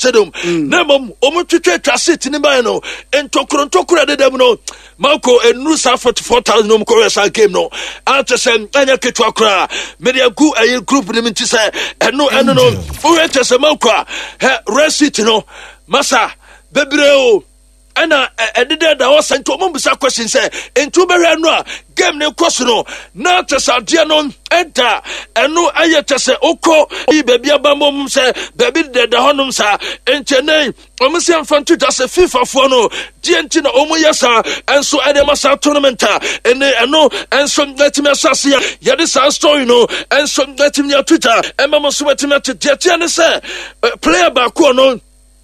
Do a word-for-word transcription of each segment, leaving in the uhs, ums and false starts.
Stadium. Nemom omutwetwe twase ni ba no entokro ntokro de dem no Marco enu sa forty-four thousand no ko resa game no atese anya ketu akra media gu ayi group ni minti se eno eno no o retese Marco he receipt no masa bebreo ana edede da o sento mo bisa question say entu behwe no a game ne course no na tesade no enta eno ayetese okọ yi baby abamom say baby de da honum sa enchene omse amfantu da se FIFA fo no dienti na omo yesa enso edema sa tournament ene eno enso letime asase ya de sa story no enso letime ya Twitter emamo so letime te ne say player ba ko no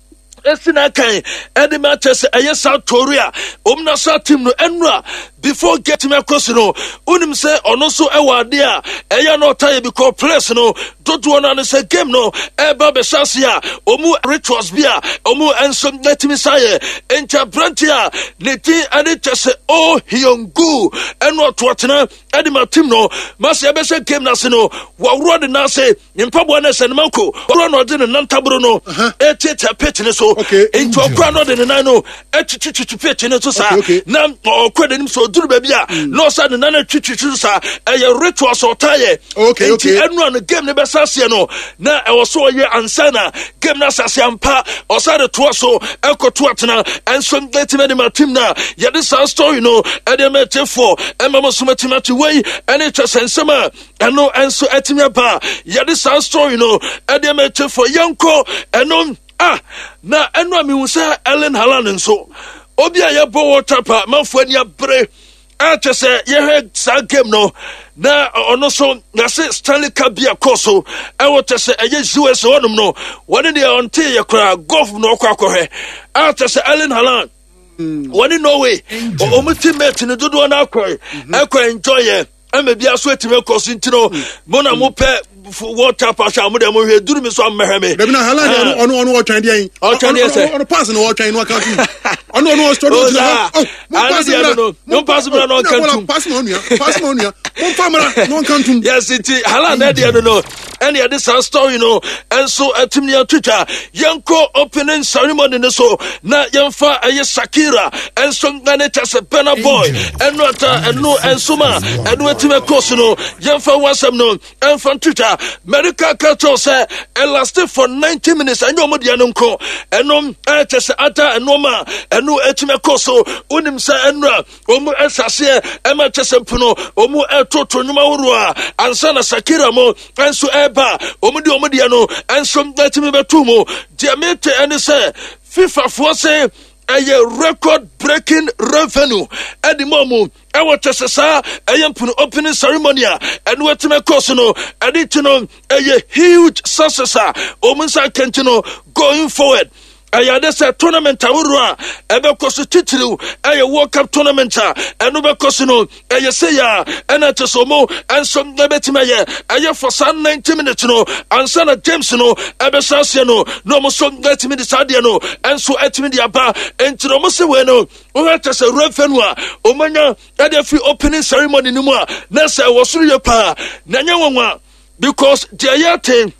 Esina kan edi matches eye South Korea omna sa team no enra before getting across no unim say ono so ewade a eye no tie because place no dodo na no say game no e ba be sasia omu rituals bia omu enso letimi saye encha brantia leti ade chese oh Hyungu eno to atena edi ma team no mas e be say game na se no wa wro de na say nimpabo na se manko wro no de na ntabro no e tete pitch ne so into okra no de na no e chichichi pitch ne so sa na okra de nim so duru baby a no sa de na na chichichi sa e ritual so tie okay okay enu an game ne be sase no na e wo so ye ansana game na sase ampa o sa de to so e ko to atena enso letime de ma team na ye de sa story no e de me te for e ma mo so matimati wey ene twasensema eno enso etime ba ye de sa story no e de me te for yanko eno ah na eno ami hu say Erling Haaland nso obi a ye bo water pa manfo ani abre a chese ye he sa game no na ono so na se Stanley Cup bia koso e wo chese eye U S onum no woni de onte ye kra golf no kwa akɔhɛ a chese Erling Haaland woni Norway o mu teammate ne dodo na akɔhɛ e kwa enjoy ye e me bia so etime koso ntino mo na mo pe water pass am dem hwe duru mi so amheme dem na Haaland ono ono o twan dey o twan dey say ono pass no o twan no account ono ono o story oh pass no no pass no no account pass no no pass no no mon famara no account yes it Haaland dey no no any of this story no and so atimni on Twitter yanko opening ceremony no so na yemfa aye Shakira and so na tase Burna Boy and no and no and so ma and no time course no yemfa wasam no and from Twitter medical control say it lasted for ninety minutes and no mo dia no nko and no tase ata and no ma and no etime course so unim say enra omu esase e ma tase mpuno omu etoto nyuma wuru a ansa na Shakira mo and so ba omudi omudi no enso letime betumo diamete ene say FIFA for say a record breaking revenue at the moment e what sesa e yempun opening ceremony and wetime course no and it no a huge success omunsa kentino going forward. Ayade se tournament awura ebe koso titiri eye World Cup tournament eno be koso no eye se ya ena tesomo enso betima ye eye for some ninety minutes no ansa na James no ebe sanse no no mo so betimi de sade no enso etimi de aba entro mo se we no o hata se revenue a o manya ade free opening ceremony ni mu a na se wo suru ye pa na nya wanwa because the ayate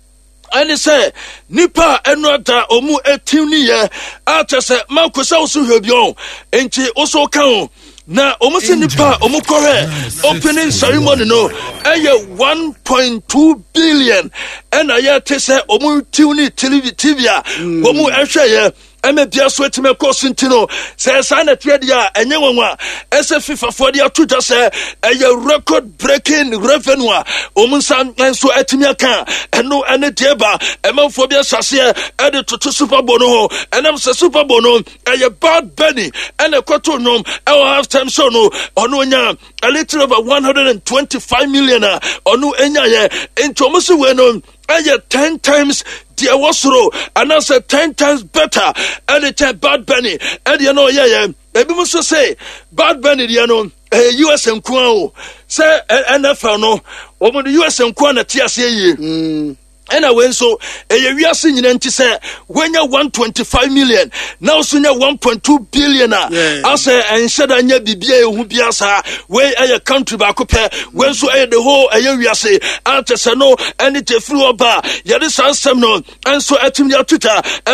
and say nipa enota omu etini ye atese makosa usu hwebion enti oso kan na omu se nipa omu kore opening ceremony no eye one point two billion and ayate say omu tuni T V a omu ehwe ye eme bia so etime course ntino say sana trade ya enye wanwa ese FIFA for dia to just say a record breaking revenue omun san enso etime aka eno ene deba emanfo bia sase e de to Super Bowl no enam se Super Bowl no e Bad Bunny ene kwato nom e half time show no ono nya a little over one hundred twenty-five million ono enya ye ento mo se we no e ten times the wasro and I said ten times better and it's a Bad Bunny and you know yeah yeah maybe must say Bad Bunny you know U S and Kwao say N F L no over the U S and Kwana T S A and I went so a we are seeing in say when you're one twenty-five million now soon you're one point two billion I say and said I never be who be as where a country back up when so the whole a we are say answer no and it's a flu bar yeah this answer no and so at Twitter